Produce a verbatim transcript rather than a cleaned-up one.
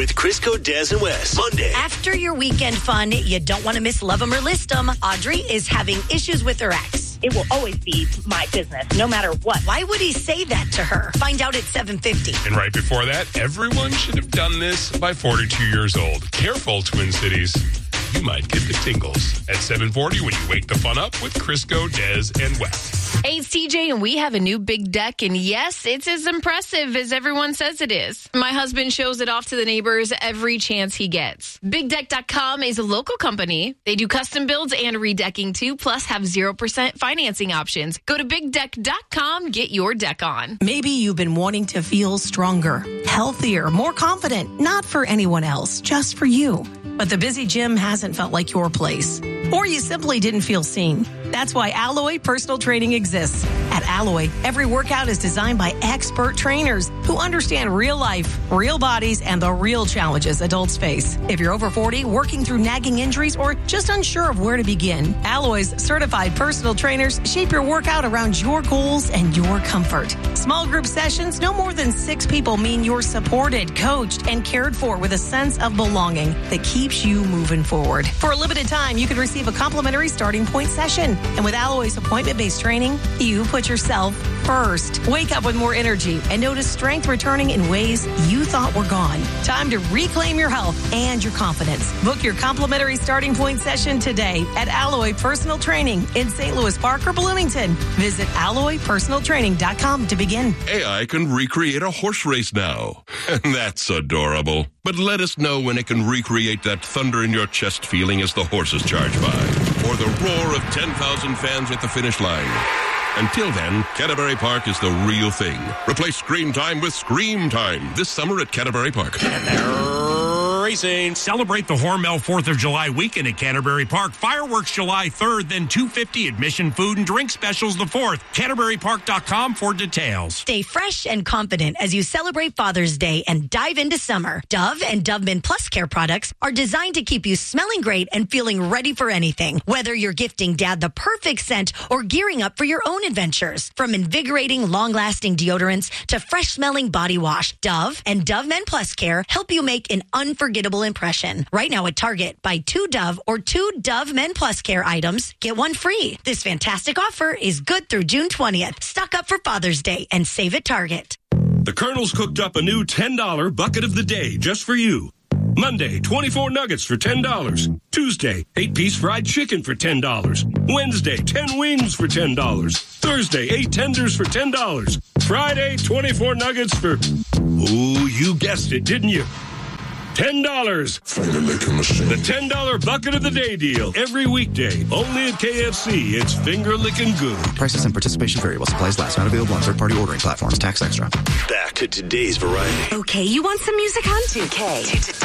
with Crisco, Des, and Wes. Monday. After your weekend fun, you don't want to miss Love 'em or List 'em. Audrey is having issues with her ex. It will always be my business, no matter what. Why would he say that to her? Find out at seven fifty. And right before that, everyone should have done this by forty-two years old. Careful, Twin Cities. You might get the tingles at seven forty when you wake the fun up with Crisco, Des, and Wes. Hey, it's T J, and we have a new big deck, and yes, it's as impressive as everyone says it is. My husband shows it off to the neighbors every chance he gets. Big Deck dot com is a local company. They do custom builds and redecking too, plus have zero percent financing options. Go to Big Deck dot com, get your deck on. Maybe you've been wanting to feel stronger, healthier, more confident, not for anyone else, just for you. But the busy gym hasn't felt like your place. Or you simply didn't feel seen. That's why Alloy Personal Training exists. At Alloy, every workout is designed by expert trainers who understand real life, real bodies, and the real challenges adults face. If you're over forty, working through nagging injuries, or just unsure of where to begin, Alloy's certified personal trainers shape your workout around your goals and your comfort. Small group sessions, no more than six people, mean you're supported, coached, and cared for with a sense of belonging that keeps you moving forward. For a limited time, you can receive a complimentary starting point session. And with Alloy's appointment-based training, you put yourself first. Wake up with more energy and notice strength returning in ways you thought were gone. Time to reclaim your health and your confidence. Book your complimentary starting point session today at Alloy Personal Training in Saint Louis Park or Bloomington. Visit alloy personal training dot com to begin. A I can recreate a horse race now. That's adorable. But let us know when it can recreate that thunder in your chest feeling as the horses charge by, or the roar of ten thousand fans at the finish line. Until then, Canterbury Park is the real thing. Replace screen time with Scream Time this summer at Canterbury Park. Racing. Celebrate the Hormel fourth of July weekend at Canterbury Park. Fireworks July third, then two hundred fifty dollars admission, food, and drink specials the fourth. Canterbury Park dot com for details. Stay fresh and confident as you celebrate Father's Day and dive into summer. Dove and Dove Men Plus Care products are designed to keep you smelling great and feeling ready for anything. Whether you're gifting dad the perfect scent or gearing up for your own adventures. From invigorating, long-lasting deodorants to fresh-smelling body wash, Dove and Dove Men Plus Care help you make an unforgettable impression. Right now at Target, buy two Dove or two Dove Men Plus Care items, get one free. This fantastic offer is good through June twentieth. Stock up for Father's Day and save at Target. The Colonel's cooked up a new ten dollar bucket of the day just for you. Monday, twenty-four nuggets for ten dollars. Tuesday, eight-piece fried chicken for ten dollars. Wednesday, ten wings for ten dollars. Thursday, eight tenders for ten dollars. Friday, twenty-four nuggets for... Ooh, you guessed it, didn't you? ten dollars. Finger licking machine. The ten dollar bucket of the day deal. Every weekday. Only at K F C. It's finger licking good. Prices and participation vary while supplies last. Not available on third-party ordering platforms. Tax extra. Back to today's variety. Okay, you want some music on two K? To today.